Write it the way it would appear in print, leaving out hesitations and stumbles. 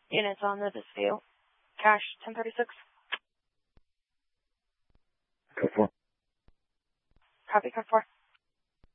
Units on the dispute. Cash 1036. Code 4. Copy, code 4.